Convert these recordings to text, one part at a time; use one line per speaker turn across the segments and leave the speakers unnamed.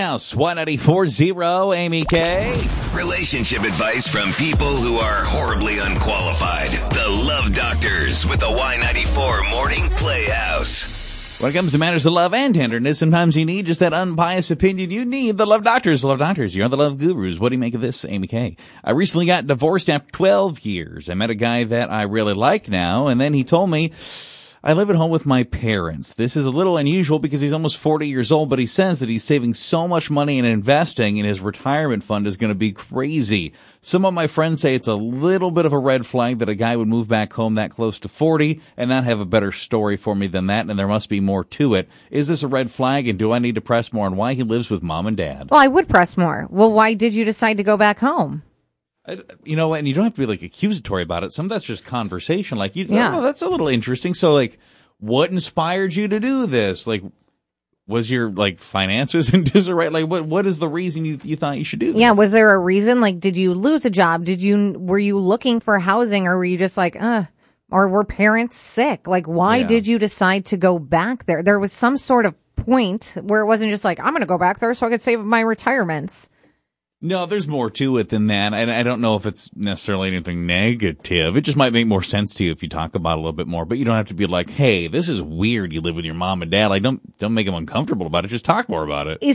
Playhouse, 194.0, Amy K.
Relationship advice from people who are horribly unqualified. The Love Doctors with the Y94 Morning Playhouse.
When it comes to matters of love and tenderness, sometimes you need just that unbiased opinion. You need the Love Doctors. Love Doctors, you're the love gurus. What do you make of this, Amy K? I recently got divorced after 12 years. I met a guy that I really like now, and then he told me, I live at home with my parents. This is a little unusual because he's almost 40 years old, but he says that he's saving so much money and investing in his retirement fund is going to be crazy. Some of my friends say it's a little bit of a red flag that a guy would move back home that close to 40 and not have a better story for me than that, and there must be more to it. Is this a red flag, and do I need to press more on why he lives with mom and dad?
Well, I would press more. Well, why did you decide to go back home?
You know, and you don't have to be like accusatory about it. Some of that's just conversation. Like, oh, that's a little interesting. So, like, what inspired you to do this? Like, was your like finances in disarray? Like, what is the reason you thought you should do this?
Yeah, was there a reason? Like, did you lose a job? Were you looking for housing, or were you just like, or were parents sick? Like, why did you decide to go back there? There was some sort of point where it wasn't just like, I'm going to go back there so I could save my retirements.
No, there's more to it than that. And I don't know if it's necessarily anything negative. It just might make more sense to you if you talk about it a little bit more. But you don't have to be like, hey, this is weird. You live with your mom and dad. Like, don't make them uncomfortable about it. Just talk more about it.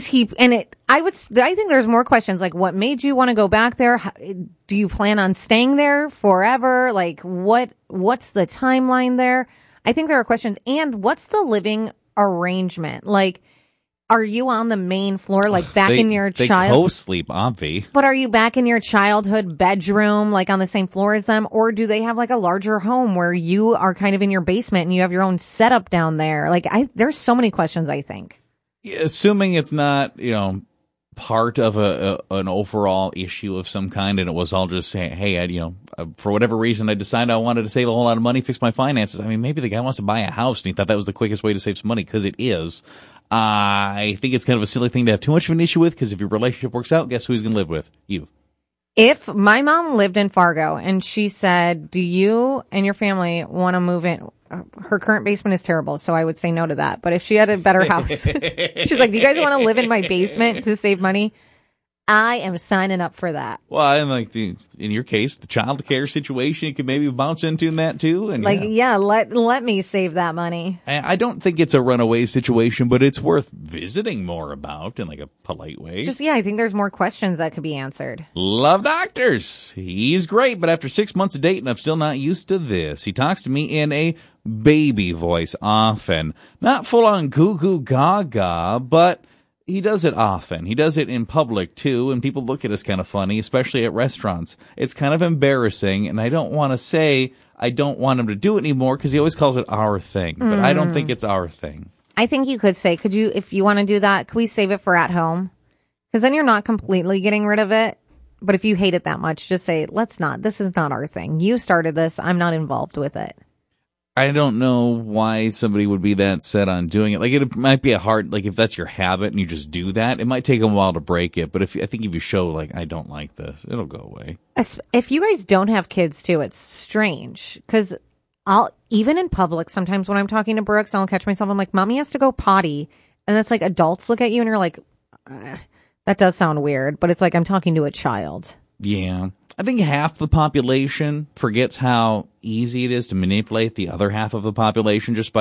I think there's more questions. Like, what made you want to go back there? Do you plan on staying there forever? Like, what's the timeline there? I think there are questions. And what's the living arrangement? Like, are you on the main floor, like back in your
They co-sleep, obvi.
But are you back in your childhood bedroom, like on the same floor as them? Or do they have like a larger home where you are kind of in your basement and you have your own setup down there? Like, there's so many questions, I think.
Yeah, assuming it's not, part of an overall issue of some kind, and it was all just saying, hey, for whatever reason, I decided I wanted to save a whole lot of money, fix my finances. I mean, maybe the guy wants to buy a house and he thought that was the quickest way to save some money, because it is. I think it's kind of a silly thing to have too much of an issue with, because if your relationship works out, guess who he's going to live with? You.
If my mom lived in Fargo and she said, do you and your family want to move in? Her current basement is terrible, so I would say no to that. But if she had a better house, she's like, do you guys want to live in my basement to save money? I am signing up for that.
Well, and like in your case, the child care situation, you could maybe bounce into in that too. And
let me save that money.
I don't think it's a runaway situation, but it's worth visiting more about in like a polite way.
I think there's more questions that could be answered.
Love Doctors. He's great, but after 6 months of dating, I'm still not used to this. He talks to me in a baby voice often. Not full on goo goo gaga, but he does it often. He does it in public, too, and people look at us kind of funny, especially at restaurants. It's kind of embarrassing, and I don't want to say I don't want him to do it anymore, because he always calls it our thing, but I don't think it's our thing.
I think you could say, if you want to do that, could we save it for at home? Because then you're not completely getting rid of it. But if you hate it that much, just say, this is not our thing. You started this. I'm not involved with it.
I don't know why somebody would be that set on doing it. Like, it might be if that's your habit and you just do that, it might take a while to break it. But I think if you show, like, I don't like this, it'll go away.
If you guys don't have kids too, it's strange. Because even in public, sometimes when I'm talking to Brooks, I'll catch myself, I'm like, Mommy has to go potty. And that's like, adults look at you and you're like, that does sound weird. But it's like, I'm talking to a child.
Yeah. I think half the population forgets how easy it is to manipulate the other half of the population just by